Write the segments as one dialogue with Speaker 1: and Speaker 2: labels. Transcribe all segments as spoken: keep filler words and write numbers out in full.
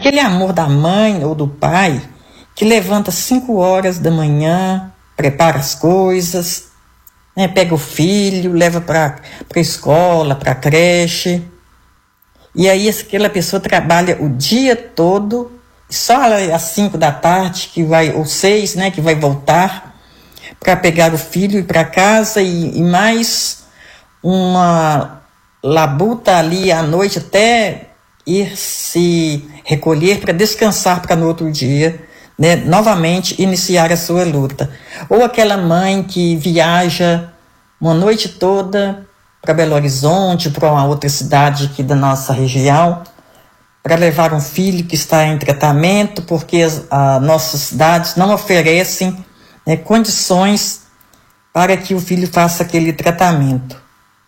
Speaker 1: aquele amor da mãe ou do pai que levanta cinco horas da manhã, prepara as coisas, né, pega o filho, leva para a escola, para a creche. E aí aquela pessoa trabalha o dia todo, só às cinco da tarde, que vai, ou seis, né, que vai voltar para pegar o filho e ir para casa, e, e mais uma labuta ali à noite até ir se recolher para descansar para no outro dia, né, novamente iniciar a sua luta. Ou aquela mãe que viaja uma noite toda para Belo Horizonte, para uma outra cidade aqui da nossa região, para levar um filho que está em tratamento, porque as a, nossas cidades não oferecem, né, condições para que o filho faça aquele tratamento.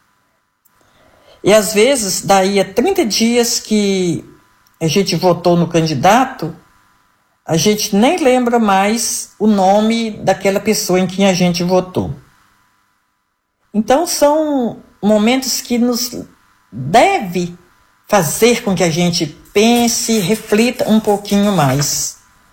Speaker 1: E às vezes, daí a trinta dias que a gente votou no candidato, a gente nem lembra mais o nome daquela pessoa em quem a gente votou. Então são momentos que nos deve fazer com que a gente pense e reflita um pouquinho mais.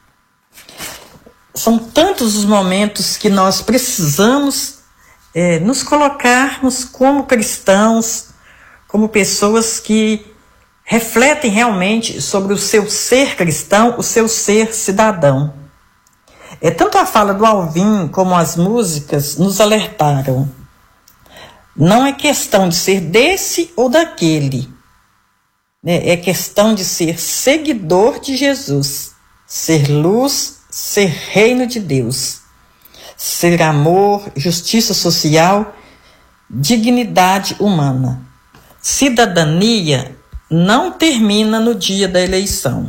Speaker 1: São tantos os momentos que nós precisamos é, nos colocarmos como cristãos, como pessoas que refletem realmente sobre o seu ser cristão, o seu ser cidadão. É, tanto a fala do Alvin como as músicas nos alertaram. Não é questão de ser desse ou daquele, né? É questão de ser seguidor de Jesus, ser luz, ser reino de Deus, ser amor, justiça social, dignidade humana. Cidadania não termina no dia da eleição.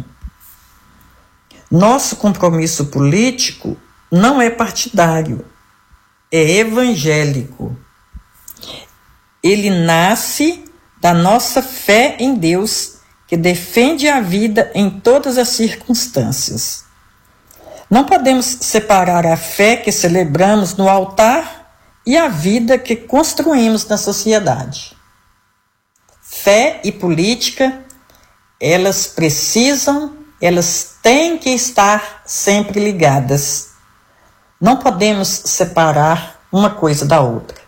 Speaker 1: Nosso compromisso político não é partidário, é evangélico. Ele nasce da nossa fé em Deus, que defende a vida em todas as circunstâncias. Não podemos separar a fé que celebramos no altar e a vida que construímos na sociedade. Fé e política, elas precisam, elas têm que estar sempre ligadas. Não podemos separar uma coisa da outra.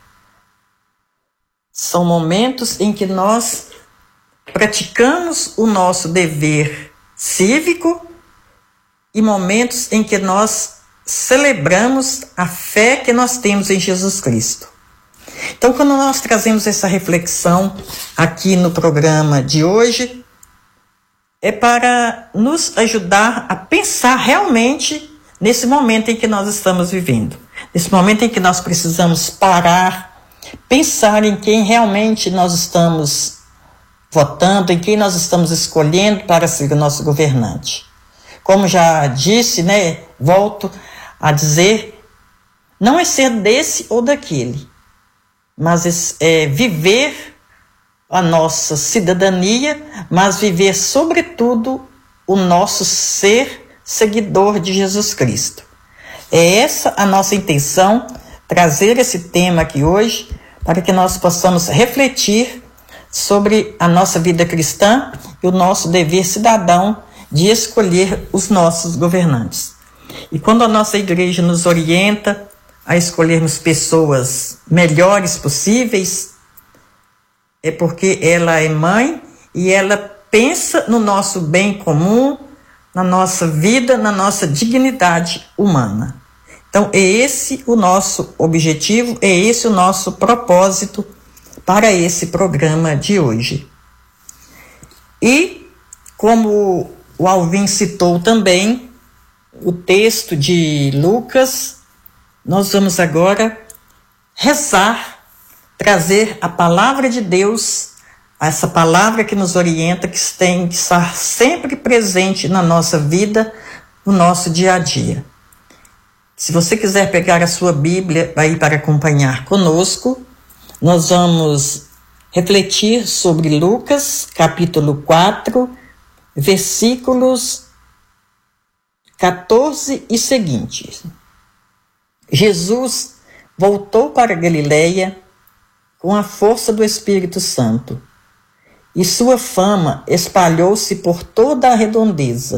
Speaker 1: São momentos em que nós praticamos o nosso dever cívico e momentos em que nós celebramos a fé que nós temos em Jesus Cristo. Então, quando nós trazemos essa reflexão aqui no programa de hoje, é para nos ajudar a pensar realmente nesse momento em que nós estamos vivendo. Nesse momento em que nós precisamos parar, pensar em quem realmente nós estamos votando, em quem nós estamos escolhendo para ser o nosso governante. Como já disse, né, volto a dizer, não é ser desse ou daquele, mas é viver a nossa cidadania, mas viver, sobretudo, o nosso ser seguidor de Jesus Cristo. É essa a nossa intenção, trazer esse tema aqui hoje, para que nós possamos refletir sobre a nossa vida cristã e o nosso dever cidadão de escolher os nossos governantes. E quando a nossa igreja nos orienta a escolhermos pessoas melhores possíveis, é porque ela é mãe e ela pensa no nosso bem comum, na nossa vida, na nossa dignidade humana. Então, é esse o nosso objetivo, é esse o nosso propósito para esse programa de hoje. E, como o Alvin citou também, o texto de Lucas, nós vamos agora rezar, trazer a palavra de Deus, essa palavra que nos orienta, que tem que estar sempre presente na nossa vida, no nosso dia a dia. Se você quiser pegar a sua Bíblia aí para acompanhar conosco, nós vamos refletir sobre Lucas, capítulo quatro, versículos quatorze e seguintes. Jesus voltou para Galiléia com a força do Espírito Santo, e sua fama espalhou-se por toda a redondeza.